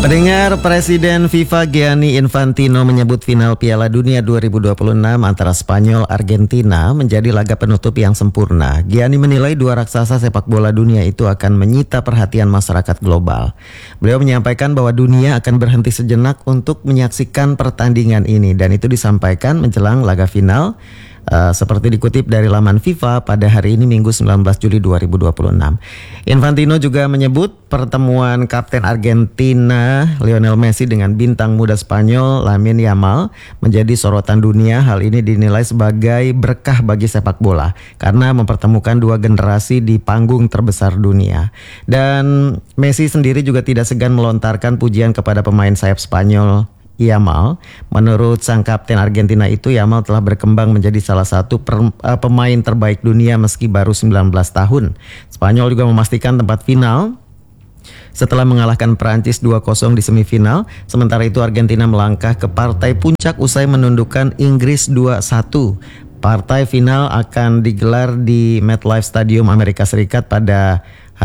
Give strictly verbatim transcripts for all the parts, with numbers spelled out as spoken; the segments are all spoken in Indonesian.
Pendengar, Presiden FIFA Gianni Infantino menyebut final Piala Dunia dua ribu dua puluh enam antara Spanyol Argentina menjadi laga penutup yang sempurna. Gianni menilai dua raksasa sepak bola dunia itu akan menyita perhatian masyarakat global. Beliau menyampaikan bahwa dunia akan berhenti sejenak untuk menyaksikan pertandingan ini, dan itu disampaikan menjelang laga final. Uh, seperti dikutip dari laman FIFA pada hari ini Minggu sembilan belas Juli dua ribu dua puluh enam. Infantino juga menyebut pertemuan Kapten Argentina Lionel Messi dengan bintang muda Spanyol Lamine Yamal menjadi sorotan dunia. Hal ini dinilai sebagai berkah bagi sepak bola karena mempertemukan dua generasi di panggung terbesar dunia. Dan Messi sendiri juga tidak segan melontarkan pujian kepada pemain sayap Spanyol Yamal. Menurut sang kapten Argentina itu, Yamal telah berkembang menjadi salah satu per, uh, pemain terbaik dunia meski baru sembilan belas tahun. Spanyol juga memastikan tempat final setelah mengalahkan Prancis dua kosong di semifinal. Sementara itu Argentina melangkah ke partai puncak usai menundukkan Inggris dua satu. Partai final akan digelar di MetLife Stadium Amerika Serikat pada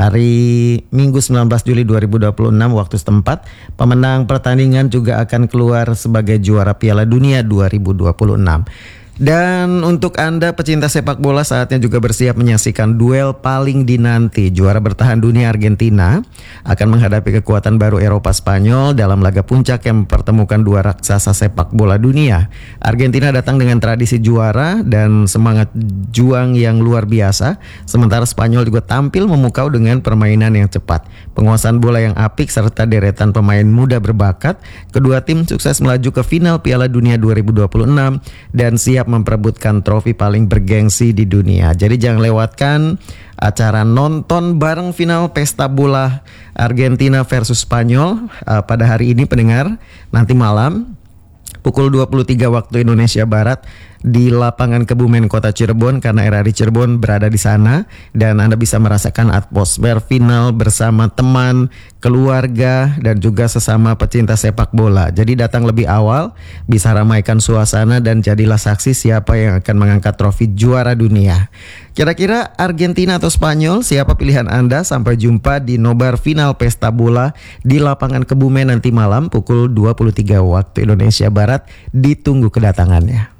hari Minggu sembilan belas Juli dua ribu dua puluh enam waktu setempat. Pemenang pertandingan juga akan keluar sebagai juara Piala Dunia dua ribu dua puluh enam. Dan untuk Anda pecinta sepak bola, saatnya juga bersiap menyaksikan duel paling dinanti. Juara bertahan dunia Argentina akan menghadapi kekuatan baru Eropa Spanyol dalam laga puncak yang mempertemukan dua raksasa sepak bola dunia. Argentina datang dengan tradisi juara dan semangat juang yang luar biasa, sementara Spanyol juga tampil memukau dengan permainan yang cepat, penguasaan bola yang apik, serta deretan pemain muda berbakat. Kedua tim sukses melaju ke final Piala Dunia dua ribu dua puluh enam dan siap memperebutkan trofi paling bergengsi di dunia. Jadi jangan lewatkan acara nonton bareng final pesta bola Argentina versus Spanyol uh, pada hari ini, pendengar. Nanti malam pukul dua puluh tiga waktu Indonesia Barat di lapangan Kebumen Kota Cirebon, karena R R I Cirebon berada di sana, dan Anda bisa merasakan atmosfer final bersama teman, keluarga, dan juga sesama pecinta sepak bola. Jadi datang lebih awal, bisa ramaikan suasana dan jadilah saksi siapa yang akan mengangkat trofi juara dunia. Kira-kira Argentina atau Spanyol, siapa pilihan Anda? Sampai jumpa di nobar final pesta bola di lapangan Kebumen nanti malam pukul dua puluh tiga waktu Indonesia Barat. Ditunggu kedatangannya.